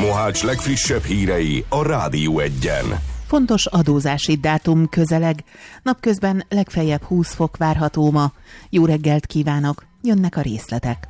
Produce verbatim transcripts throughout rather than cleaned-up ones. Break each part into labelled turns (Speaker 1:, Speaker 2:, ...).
Speaker 1: Mohács legfrissebb hírei a Rádió Egyen.
Speaker 2: Fontos adózási dátum közeleg. Napközben legfeljebb húsz fok várható ma. Jó reggelt kívánok, jönnek a részletek.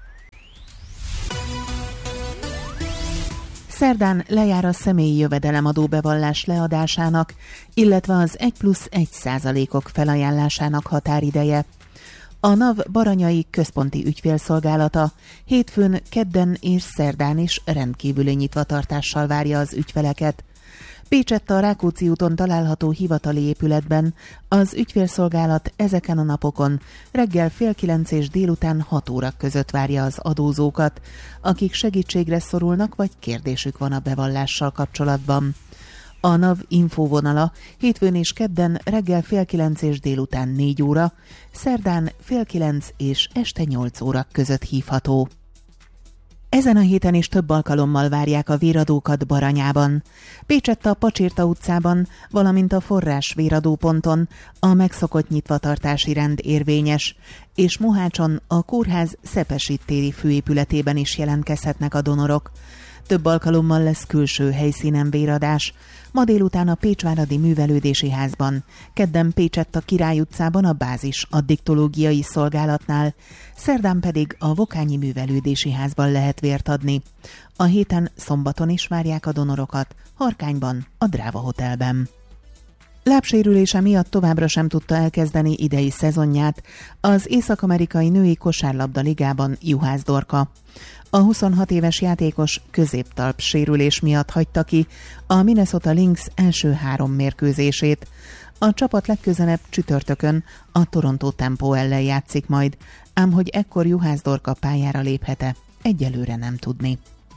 Speaker 2: Szerdán lejár a személyi jövedelemadó bevallás leadásának, illetve az egy plusz egy százalékok felajánlásának határideje. A NAV Baranyai Központi Ügyfélszolgálata hétfőn, kedden és szerdán is rendkívüli nyitvatartással várja az ügyfeleket. Pécsett a Rákóczi úton található hivatali épületben az ügyfélszolgálat ezeken a napokon reggel fél kilenc és délután hat óra között várja az adózókat, akik segítségre szorulnak vagy kérdésük van a bevallással kapcsolatban. A NAV infóvonala hétfőn és kedden reggel fél kilenc és délután négy óra, szerdán fél kilenc és este nyolc óra között hívható. Ezen a héten is több alkalommal várják a véradókat Baranyában. Pécsett a Pacsirta utcában, valamint a Forrás véradóponton a megszokott nyitvatartási rend érvényes, és Mohácson a kórház Szepesi téri főépületében is jelentkezhetnek a donorok. Több alkalommal lesz külső helyszínen véradás. Ma délután a Pécsváradi Művelődési Házban, kedden Pécsett a Király utcában a Bázis addiktológiai szolgálatnál, szerdán pedig a Vokányi Művelődési Házban lehet vért adni. A héten szombaton is várják a donorokat, Harkányban, a Dráva Hotelben. Lábsérülése miatt továbbra sem tudta elkezdeni idei szezonját az Észak-amerikai női kosárlabda ligában Juhász Dorka. A huszonhat éves játékos középtalp sérülés miatt hagyta ki a Minnesota Lynx első három mérkőzését. A csapat legközelebb csütörtökön a Toronto Tempo ellen játszik majd, ám hogy ekkor Juhász Dorka pályára léphet-e, egyelőre nem tudni.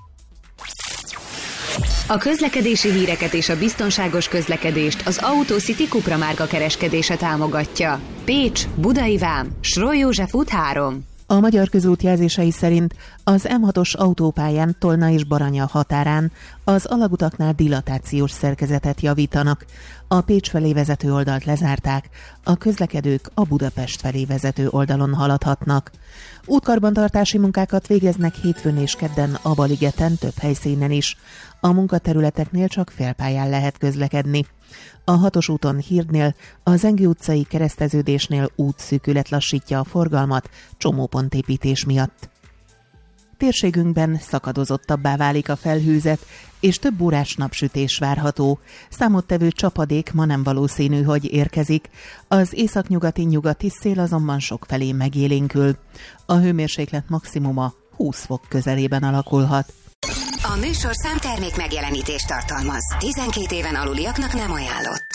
Speaker 3: A közlekedési híreket és a biztonságos közlekedést az Autocity Cupra márka kereskedése támogatja. Pécs, Budai Vám, Sroly József út három.
Speaker 2: A Magyar Közút jelzései szerint az M hatos autópályán Tolna és Baranya határán az alagutaknál dilatációs szerkezetet javítanak. A Pécs felé vezető oldalt lezárták, a közlekedők a Budapest felé vezető oldalon haladhatnak. Útkarbantartási munkákat végeznek hétfőn és kedden a Baligeten több helyszínen is. A munkaterületeknél csak félpályán lehet közlekedni. A hatos úton Hirdnél, a Zengő utcai kereszteződésnél útszűkület lassítja a forgalmat csomópontépítés miatt. Térségünkben szakadozottabbá válik a felhőzet, és több órás napsütés várható. Számottevő csapadék ma nem valószínű, hogy érkezik. Az északnyugati-nyugati szél azonban sokfelé megélénkül. A hőmérséklet maximuma húsz fok közelében alakulhat.
Speaker 3: A műsorszám termék megjelenítést tartalmaz. tizenkét éven aluliaknak nem ajánlott.